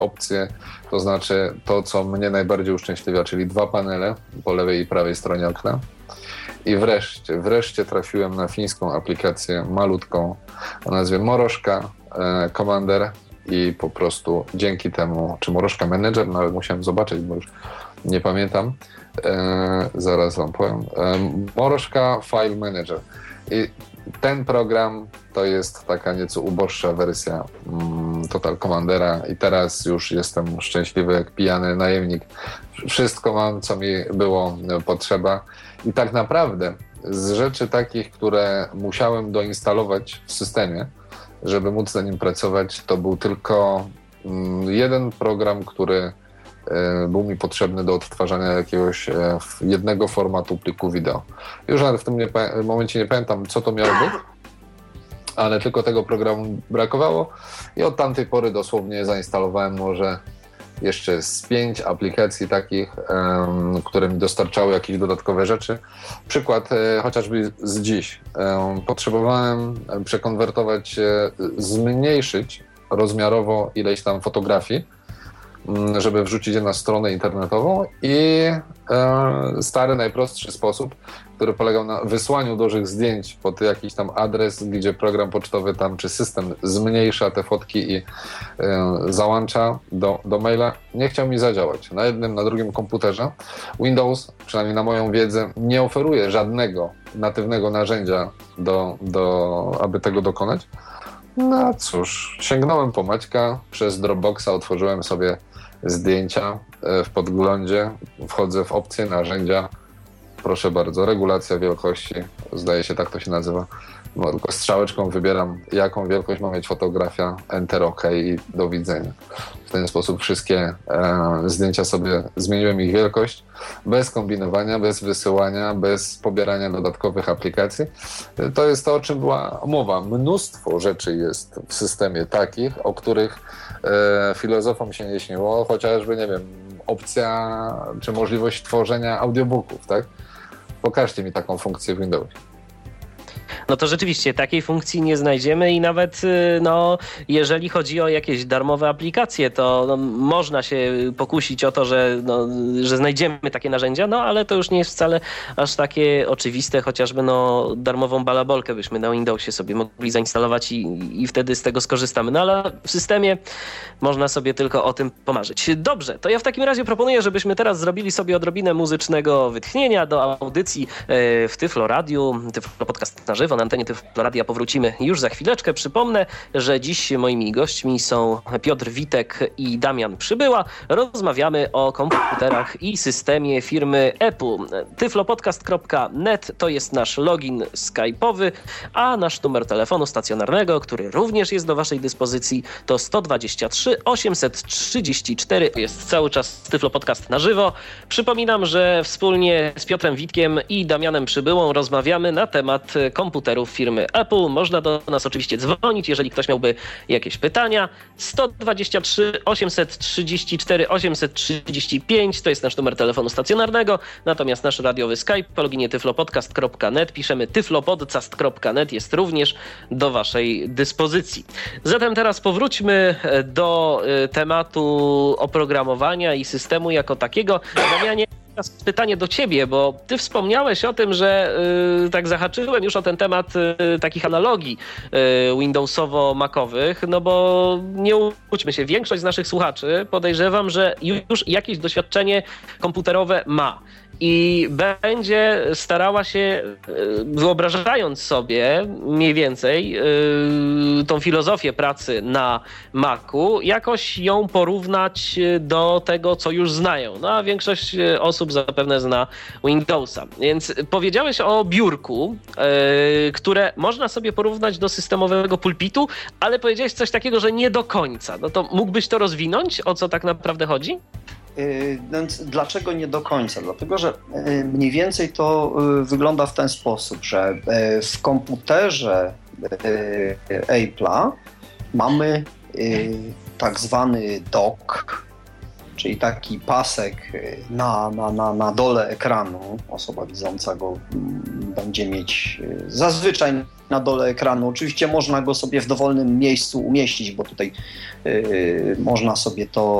opcję, to znaczy to, co mnie najbardziej uszczęśliwia, czyli 2 panele po lewej i prawej stronie okna. I wreszcie trafiłem na fińską aplikację malutką o nazwie Morożka Commander i po prostu dzięki temu, czy Morożka Manager, nawet musiałem zobaczyć, bo już nie pamiętam, zaraz wam powiem, Morożka File Manager. I ten program to jest taka nieco uboższa wersja Total Commandera i teraz już jestem szczęśliwy jak pijany najemnik. Wszystko mam, co mi było potrzeba. I tak naprawdę z rzeczy takich, które musiałem doinstalować w systemie, żeby móc na nim pracować, to był tylko jeden program, który był mi potrzebny do odtwarzania jakiegoś jednego formatu pliku wideo. Już nawet w tym momencie nie pamiętam, co to miało być, ale tylko tego programu brakowało i od tamtej pory dosłownie zainstalowałem może jeszcze z 5 aplikacji takich, które mi dostarczały jakieś dodatkowe rzeczy. Przykład chociażby z dziś. Potrzebowałem przekonwertować, zmniejszyć rozmiarowo ileś tam fotografii, żeby wrzucić je na stronę internetową i stary, najprostszy sposób, który polegał na wysłaniu dużych zdjęć pod jakiś tam adres, gdzie program pocztowy tam czy system zmniejsza te fotki i załącza do maila, nie chciał mi zadziałać. Na jednym, na drugim komputerze Windows, przynajmniej na moją wiedzę, nie oferuje żadnego natywnego narzędzia aby tego dokonać. No cóż, sięgnąłem po Maćka, przez Dropboxa otworzyłem sobie zdjęcia w podglądzie, wchodzę w opcję narzędzia, proszę bardzo, regulacja wielkości, zdaje się tak to się nazywa, no, tylko strzałeczką wybieram, jaką wielkość ma mieć fotografia, enter, OK i do widzenia. W ten sposób wszystkie zdjęcia sobie zmieniłem ich wielkość, bez kombinowania, bez wysyłania, bez pobierania dodatkowych aplikacji. To jest to, o czym była mowa. Mnóstwo rzeczy jest w systemie takich, o których filozofom się nie śniło, chociażby, nie wiem, opcja czy możliwość tworzenia audiobooków, tak? Pokażcie mi taką funkcję w Windowsie. No to rzeczywiście takiej funkcji nie znajdziemy i nawet jeżeli chodzi o jakieś darmowe aplikacje, to można się pokusić o to, że znajdziemy takie narzędzia, ale to już nie jest wcale aż takie oczywiste, chociażby darmową balabolkę byśmy na Windowsie sobie mogli zainstalować i wtedy z tego skorzystamy. Ale w systemie można sobie tylko o tym pomarzyć. Dobrze, to ja w takim razie proponuję, żebyśmy teraz zrobili sobie odrobinę muzycznego wytchnienia do audycji w Tyflo Radiu, Tyflo Podcast na żywo. Na antenie Tyflo Radia powrócimy już za chwileczkę. Przypomnę, że dziś moimi gośćmi są Piotr Witek i Damian Przybyła. Rozmawiamy o komputerach i systemie firmy Apple. tyflopodcast.net to jest nasz login skype'owy, a nasz numer telefonu stacjonarnego, który również jest do waszej dyspozycji, to 123 834. Jest cały czas Tyflo Podcast na żywo. Przypominam, że wspólnie z Piotrem Witkiem i Damianem Przybyłą rozmawiamy na temat komputerów firmy Apple. Można do nas oczywiście dzwonić, jeżeli ktoś miałby jakieś pytania. 123 834 835 to jest nasz numer telefonu stacjonarnego, natomiast nasz radiowy Skype po loginie tyflopodcast.net piszemy tyflopodcast.net jest również do waszej dyspozycji. Zatem teraz powróćmy do tematu oprogramowania i systemu jako takiego. Damianie, teraz pytanie do ciebie, bo ty wspomniałeś o tym, że tak zahaczyłem już o ten temat takich analogii Windowsowo-macowych, bo nie łudźmy się, większość z naszych słuchaczy podejrzewam, że już jakieś doświadczenie komputerowe ma. I będzie starała się, wyobrażając sobie mniej więcej tą filozofię pracy na Macu, jakoś ją porównać do tego, co już znają. A większość osób zapewne zna Windowsa. Więc powiedziałeś o biurku, które można sobie porównać do systemowego pulpitu, ale powiedziałeś coś takiego, że nie do końca. To mógłbyś to rozwinąć? O co tak naprawdę chodzi? Więc dlaczego nie do końca? Dlatego, że mniej więcej to wygląda w ten sposób, że w komputerze Apple'a mamy tak zwany dock, czyli taki pasek na dole ekranu. Osoba widząca go będzie mieć zazwyczaj na dole ekranu. Oczywiście można go sobie w dowolnym miejscu umieścić, bo tutaj można sobie to